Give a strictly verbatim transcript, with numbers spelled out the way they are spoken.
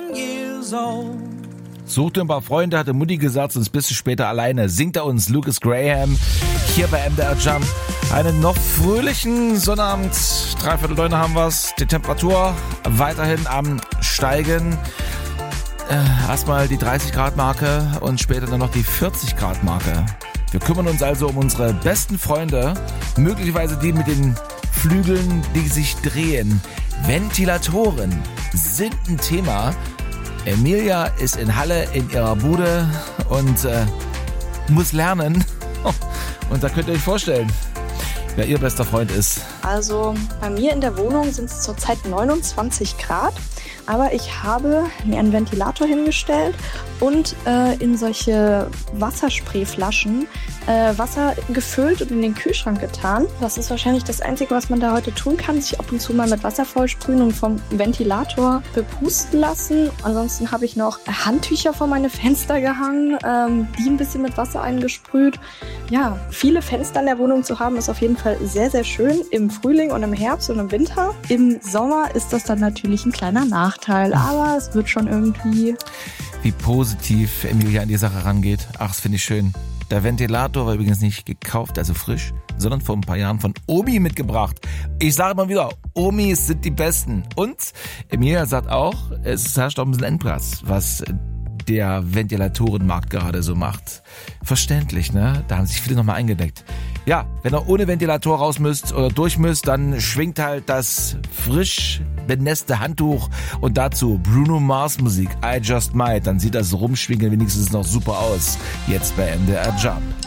years old. Such dir ein paar Freunde, hatte Mutti gesagt, sonst bist du später alleine. Singt er uns Lucas Graham hier bei M D R Jump. Einen noch fröhlichen Sonnabend. Dreiviertel neun haben wir's. Die Temperatur weiterhin am Steigen. Äh, erstmal die dreißig Grad Marke und später dann noch die vierzig Grad Marke. Wir kümmern uns also um unsere besten Freunde. Möglicherweise die mit den Flügeln, die sich drehen. Ventilatoren sind ein Thema. Emilia ist in Halle in ihrer Bude und äh, muss lernen. Und da könnt ihr euch vorstellen, wer ihr bester Freund ist. Also bei mir in der Wohnung sind es zurzeit neunundzwanzig Grad. Aber ich habe mir einen Ventilator hingestellt und äh, in solche Wassersprayflaschen äh, Wasser gefüllt und in den Kühlschrank getan. Das ist wahrscheinlich das Einzige, was man da heute tun kann, sich ab und zu mal mit Wasser vollsprühen und vom Ventilator bepusten lassen. Ansonsten habe ich noch Handtücher vor meine Fenster gehangen, ähm, die ein bisschen mit Wasser eingesprüht. Ja, viele Fenster in der Wohnung zu haben, ist auf jeden Fall sehr, sehr schön im Frühling und im Herbst und im Winter. Im Sommer ist das dann natürlich ein kleiner Nachteil, aber es wird schon irgendwie. Wie positiv Emilia an die Sache rangeht. Ach, das finde ich schön. Der Ventilator war übrigens nicht gekauft, also frisch, sondern vor ein paar Jahren von Omi mitgebracht. Ich sage immer wieder, Omis sind die Besten. Und Emilia sagt auch, es herrscht auch ein bisschen Endplatz, was der Ventilatorenmarkt gerade so macht. Verständlich, ne? Da haben sich viele nochmal eingedeckt. Ja, wenn ihr ohne Ventilator raus müsst oder durch müsst, dann schwingt halt das frisch benässte Handtuch und dazu Bruno Mars Musik, I Just Might. Dann sieht das Rumschwingen wenigstens noch super aus. Jetzt bei M D R Jump.